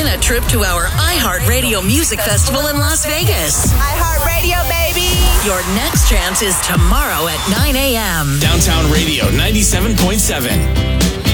win a trip to our iHeartRadio Music Festival in Las Vegas. iHeartRadio, baby! Your next chance is tomorrow at 9 a.m. Downtown Radio 97.7.